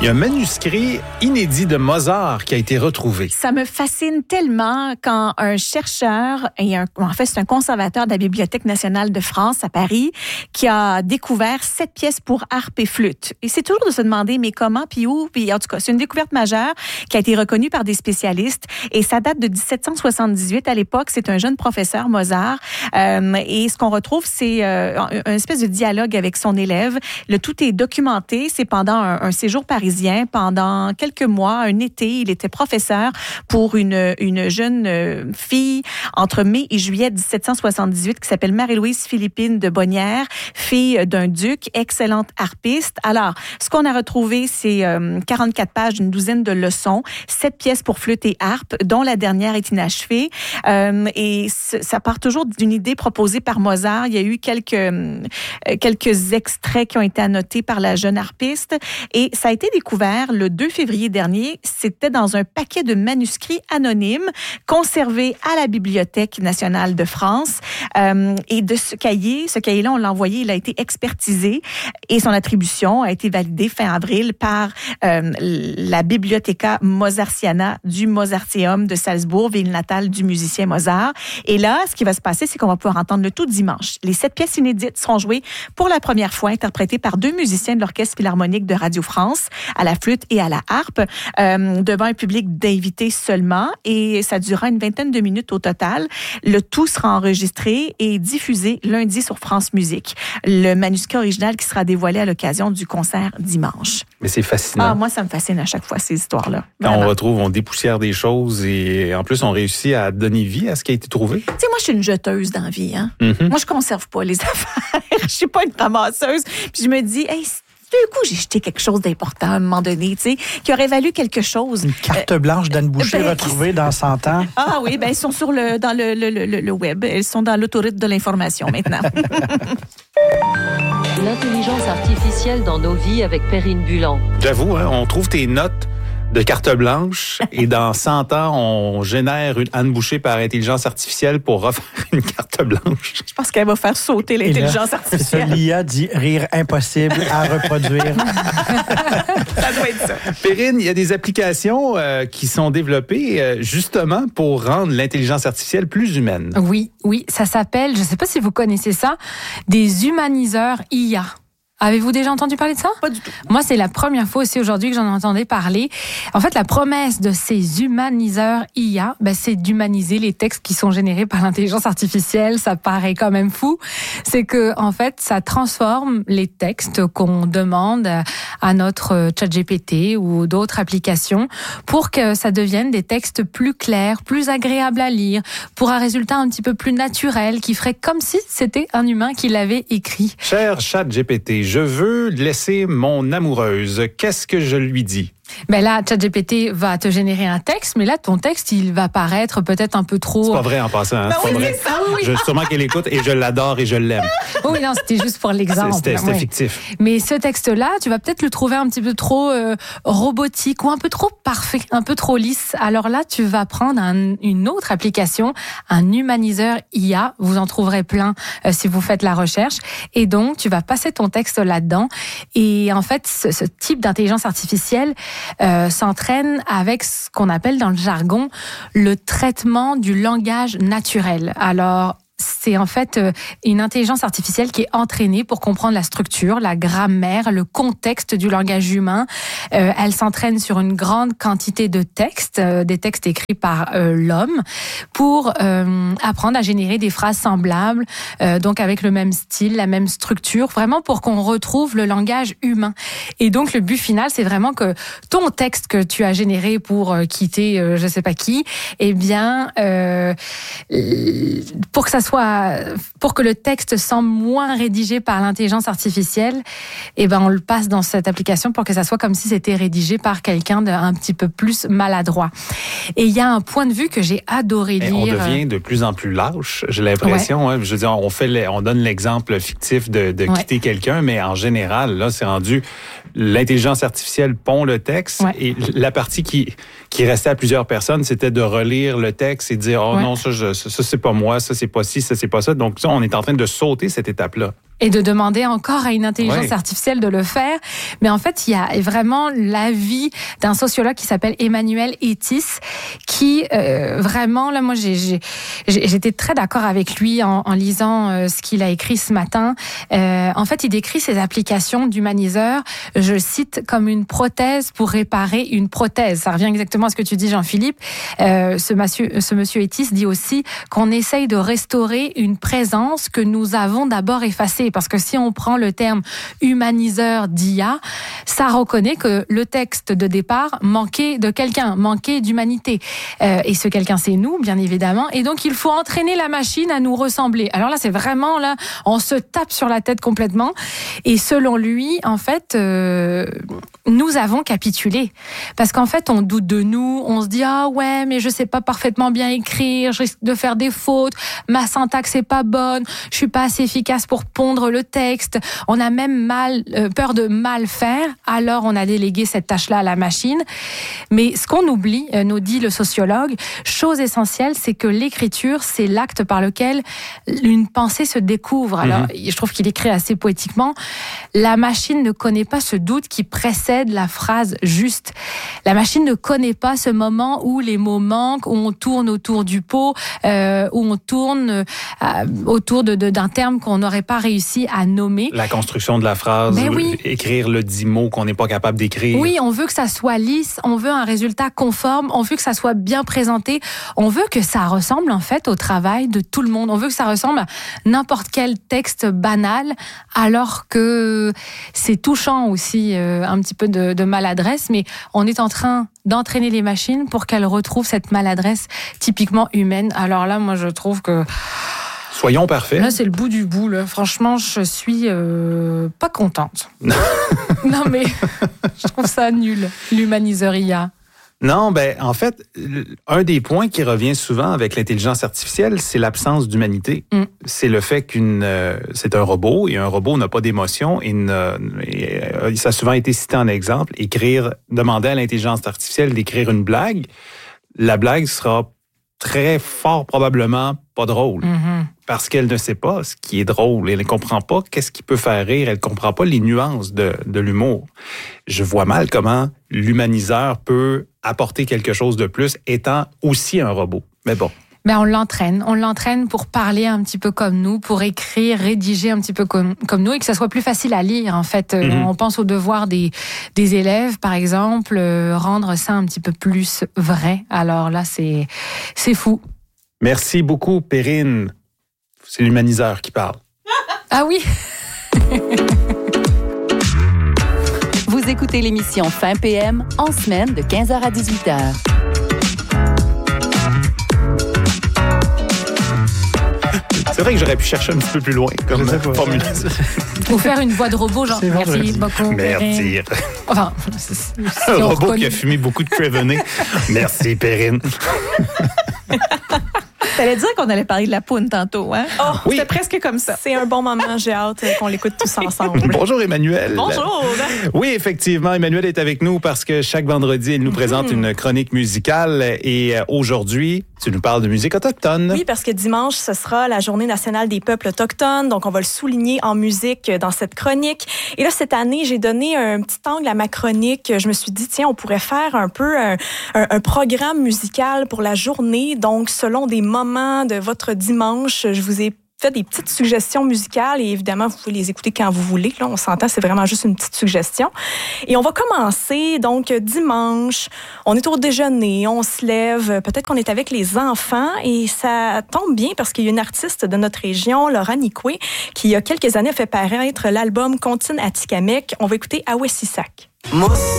Il y a un manuscrit inédit de Mozart qui a été retrouvé. Ça me fascine tellement quand un chercheur, c'est un conservateur de la Bibliothèque nationale de France à Paris, qui a découvert 7 pièces pour harpe et flûte. Et c'est toujours de se demander, mais comment, puis où? Puis en tout cas, c'est une découverte majeure qui a été reconnue par des spécialistes. Et ça date de 1778. À l'époque, c'est un jeune professeur, Mozart. Et ce qu'on retrouve, c'est une espèce de dialogue avec son élève. Le tout est documenté. C'est pendant un séjour parisien. Pendant quelques mois, un été, il était professeur pour une jeune fille entre mai et juillet 1778 qui s'appelle Marie-Louise Philippine de Bonnières, fille d'un duc, excellente harpiste. Alors, ce qu'on a retrouvé, c'est 44 pages, une douzaine de leçons, 7 pièces pour flûte et harpe, dont la dernière est inachevée. Et ça part toujours d'une idée proposée par Mozart. Il y a eu quelques extraits qui ont été annotés par la jeune harpiste et ça a été découvert le 2 février dernier. C'était dans un paquet de manuscrits anonymes conservés à la Bibliothèque nationale de France. Et de ce cahier-là, on l'a envoyé, il a été expertisé et son attribution a été validée fin avril par la Bibliotheca Mozartiana du Mozarteum de Salzbourg, ville natale du musicien Mozart. Et là, ce qui va se passer, c'est qu'on va pouvoir entendre le tout dimanche. Les 7 pièces inédites seront jouées pour la première fois, interprétées par 2 musiciens de l'Orchestre philharmonique de Radio France, à la flûte et à la harpe, devant un public d'invités seulement. Et ça durera une vingtaine de minutes au total. Le tout sera enregistré et diffusé lundi sur France Musique. Le manuscrit original qui sera dévoilé à l'occasion du concert dimanche. Mais c'est fascinant. Ah, moi, ça me fascine à chaque fois, ces histoires-là. Quand on retrouve, on dépoussière des choses et en plus, on réussit à donner vie à ce qui a été trouvé. Tu sais, moi, je suis une jeteuse dans la vie. Hein? Mm-hmm. Moi, je conserve pas les affaires. Je suis pas une ramasseuse. Puis je me dis, hey, du coup, j'ai jeté quelque chose d'important à un moment donné, tu sais, qui aurait valu quelque chose. Une carte blanche d'Anne Boucher retrouvée dans 100 ans. Ah oui, elles sont dans le web. Elles sont dans l'autoroute de l'information maintenant. L'intelligence artificielle dans nos vies avec Perrine Bulan. J'avoue, hein, on trouve tes notes de carte blanche et dans 100 ans, on génère une Anne Boucher par intelligence artificielle pour refaire une carte blanche. Je pense qu'elle va faire sauter l'intelligence artificielle. L'IA dit rire impossible à reproduire. Ça doit être ça. Perrine, il y a des applications qui sont développées justement pour rendre l'intelligence artificielle plus humaine. Oui, ça s'appelle, je ne sais pas si vous connaissez ça, des humaniseurs IA. Avez-vous déjà entendu parler de ça? Pas du tout. Moi, c'est la première fois aussi aujourd'hui que j'en entendais parler. En fait, la promesse de ces humaniseurs IA, c'est d'humaniser les textes qui sont générés par l'intelligence artificielle. Ça paraît quand même fou. C'est que, en fait, ça transforme les textes qu'on demande à notre ChatGPT ou d'autres applications pour que ça devienne des textes plus clairs, plus agréables à lire, pour un résultat un petit peu plus naturel qui ferait comme si c'était un humain qui l'avait écrit. Cher ChatGPT, je veux laisser mon amoureuse. Qu'est-ce que je lui dis? Là, ChatGPT va te générer un texte, mais là, ton texte, il va paraître peut-être un peu trop... C'est pas vrai en passant. Hein? Oui, vrai. c'est ça, oui. Sûrement qu'elle écoute et je l'adore et je l'aime. Oui, non, c'était juste pour l'exemple. C'était fictif. Mais ce texte-là, tu vas peut-être le trouver un petit peu trop robotique ou un peu trop parfait, un peu trop lisse. Alors là, tu vas prendre une autre application, un humaniseur IA. Vous en trouverez plein si vous faites la recherche. Et donc, tu vas passer ton texte là-dedans. Et en fait, ce type d'intelligence artificielle s'entraîne avec ce qu'on appelle dans le jargon le traitement du langage naturel. Alors, c'est en fait une intelligence artificielle qui est entraînée pour comprendre la structure, la grammaire, le contexte du langage humain. Elle s'entraîne sur une grande quantité de textes, des textes écrits par l'homme, pour apprendre à générer des phrases semblables, donc avec le même style, la même structure, vraiment pour qu'on retrouve le langage humain. Et donc le but final, c'est vraiment que ton texte que tu as généré pour quitter je sais pas qui, pour que le texte semble moins rédigé par l'intelligence artificielle, on le passe dans cette application pour que ça soit comme si c'était rédigé par quelqu'un d'un petit peu plus maladroit. Et il y a un point de vue que j'ai adoré lire. On devient de plus en plus lâche, j'ai l'impression. Ouais. Hein, je veux dire, on donne l'exemple fictif de quitter quelqu'un, mais en général, là, c'est rendu l'intelligence artificielle pond le texte et la partie qui restait à plusieurs personnes, c'était de relire le texte et de dire non, ça c'est pas moi, ça c'est pas ci, ça c'est pas ça. Donc ça, on est en train de sauter cette étape-là. Et de demander encore à une intelligence artificielle de le faire. Mais en fait, il y a vraiment l'avis d'un sociologue qui s'appelle Emmanuel Etis, qui vraiment, là, moi, j'étais très d'accord avec lui en lisant ce qu'il a écrit ce matin. En fait, il décrit ces applications d'humaniseurs, je cite, comme une prothèse pour réparer une prothèse. Ça revient exactement à ce que tu dis, Jean-Philippe. Ce monsieur Etis dit aussi qu'on essaye de restaurer une présence que nous avons d'abord effacée. Parce que si on prend le terme humaniseur d'IA, ça reconnaît que le texte de départ manquait de quelqu'un, manquait d'humanité. Et ce quelqu'un, c'est nous, bien évidemment. Et donc, il faut entraîner la machine à nous ressembler. Alors là, c'est vraiment, là, on se tape sur la tête complètement. Et selon lui, en fait, nous avons capitulé. Parce qu'en fait, on doute de nous, on se dit, ah ouais, mais je sais pas parfaitement bien écrire, je risque de faire des fautes, ma syntaxe est pas bonne, je suis pas assez efficace pour pondre le texte. On a même peur de mal faire, alors on a délégué cette tâche-là à la machine. Mais ce qu'on oublie, nous dit le sociologue, chose essentielle, c'est que l'écriture, c'est l'acte par lequel une pensée se découvre. Alors, je trouve qu'il écrit assez poétiquement. La machine ne connaît pas ce doute qui précède la phrase juste. La machine ne connaît pas ce moment où les mots manquent, où on tourne autour du pot, où on tourne autour d'un terme qu'on n'aurait pas réussi à nommer. La construction de la phrase, écrire le 10 mots qu'on n'est pas capable d'écrire. Oui, on veut que ça soit lisse, on veut un résultat conforme, on veut que ça soit bien présenté, on veut que ça ressemble en fait au travail de tout le monde. On veut que ça ressemble à n'importe quel texte banal, alors que c'est touchant aussi un petit peu de maladresse, mais on est en train d'entraîner les machines pour qu'elles retrouvent cette maladresse typiquement humaine. Alors là, moi, je trouve que... Soyons parfaits. Là, c'est le bout du bout. Là. Franchement, je suis pas contente. Non, mais je trouve ça nul, l'humaniseur IA. Non, en fait, un des points qui revient souvent avec l'intelligence artificielle, c'est l'absence d'humanité. C'est le fait c'est un robot, et un robot n'a pas d'émotion, et ça a souvent été cité en exemple. Demander à l'intelligence artificielle d'écrire une blague, la blague sera très fort probablement pas drôle. Parce qu'elle ne sait pas ce qui est drôle. Elle ne comprend pas qu'est-ce qui peut faire rire. Elle ne comprend pas les nuances de l'humour. Je vois mal comment l'humaniseur peut apporter quelque chose de plus étant aussi un robot. Mais bon. Ben on l'entraîne pour parler un petit peu comme nous, pour écrire, rédiger un petit peu comme nous, et que ça soit plus facile à lire en fait. On pense aux devoirs des élèves par exemple, rendre ça un petit peu plus vrai. Alors là c'est fou. Merci beaucoup Perrine. C'est l'humaniseur qui parle. Ah oui. Vous écoutez l'émission Fin PM en semaine de 15h à 18h. C'est vrai que j'aurais pu chercher un petit peu plus loin comme formulation. Ou faire une voix de robot, genre merci beaucoup. Merci. Enfin, un robot qui a fumé beaucoup de Creveney. Merci, Perrine. T'allais dire qu'on allait parler de la poune tantôt, hein? Oh, oui. C'était presque comme ça. C'est un bon moment, j'ai hâte qu'on l'écoute tous ensemble. Bonjour Emmanuel. Bonjour. Oui, effectivement, Emmanuel est avec nous parce que chaque vendredi, elle nous présente une chronique musicale et aujourd'hui, tu nous parles de musique autochtone. Oui, parce que dimanche, ce sera la Journée nationale des peuples autochtones, donc on va le souligner en musique dans cette chronique. Et là, cette année, j'ai donné un petit angle à ma chronique. Je me suis dit, tiens, on pourrait faire un peu un programme musical pour la journée, donc selon des moments de votre dimanche, je vous ai fait des petites suggestions musicales et évidemment, vous pouvez les écouter quand vous voulez. Là, on s'entend, c'est vraiment juste une petite suggestion. Et on va commencer, donc, dimanche. On est au déjeuner, on se lève. Peut-être qu'on est avec les enfants et ça tombe bien parce qu'il y a une artiste de notre région, Laura Nicoué, qui, il y a quelques années, a fait paraître l'album Contine Atikamekw. On va écouter Awessisak.